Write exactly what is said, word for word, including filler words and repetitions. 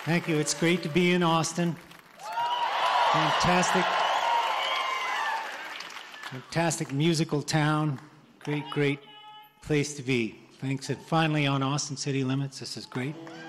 Thank you. It's great to be in Austin. Fantastic, fantastic musical town. Great, great place to be. Thanks. And finally on Austin City Limits. This is great.